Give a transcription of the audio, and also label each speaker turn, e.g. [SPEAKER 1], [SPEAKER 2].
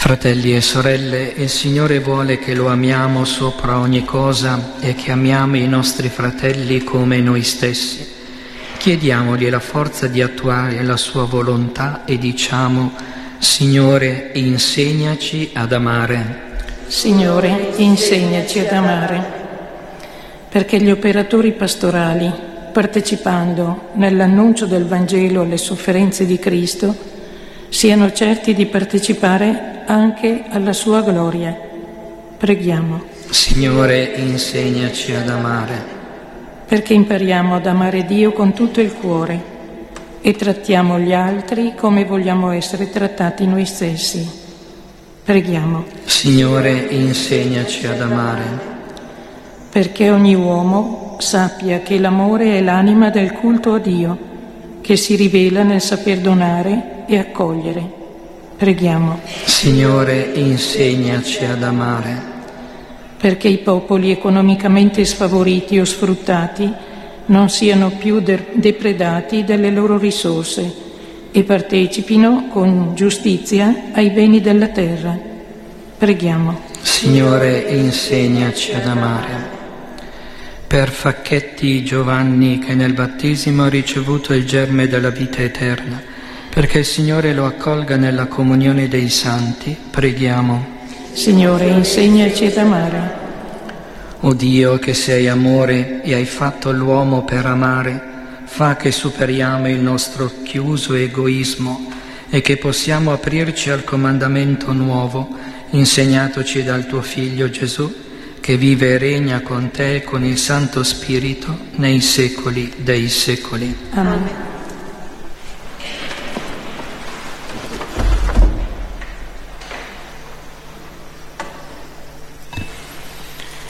[SPEAKER 1] Fratelli e sorelle, il Signore vuole che lo amiamo sopra ogni cosa e che amiamo i nostri fratelli come noi stessi. Chiediamogli la forza di attuare la sua volontà e diciamo: Signore, insegnaci ad amare.
[SPEAKER 2] Signore, insegnaci ad amare. Perché gli operatori pastorali, partecipando nell'annuncio del Vangelo alle sofferenze di Cristo, siano certi di partecipare anche alla sua gloria. Preghiamo.
[SPEAKER 1] Signore, insegnaci ad amare.
[SPEAKER 2] Perché impariamo ad amare Dio con tutto il cuore e trattiamo gli altri come vogliamo essere trattati noi stessi. Preghiamo.
[SPEAKER 1] Signore, insegnaci ad amare.
[SPEAKER 2] Perché ogni uomo sappia che l'amore è l'anima del culto a Dio, che si rivela nel saper donare e accogliere. Preghiamo.
[SPEAKER 1] Signore, insegnaci ad amare.
[SPEAKER 2] Perché i popoli economicamente sfavoriti o sfruttati non siano più depredati delle loro risorse e partecipino con giustizia ai beni della terra. Preghiamo.
[SPEAKER 1] Signore, insegnaci ad amare. Per Facchetti Giovanni, che nel battesimo ha ricevuto il germe della vita eterna, perché il Signore lo accolga nella comunione dei santi, preghiamo. Signore, insegnaci ad amare. O Dio, che sei amore e hai fatto l'uomo per amare, fa che superiamo il nostro chiuso egoismo e che possiamo aprirci al comandamento nuovo, insegnatoci dal tuo Figlio Gesù, che vive e regna con te e con il Santo Spirito nei secoli dei secoli.
[SPEAKER 2] Amen.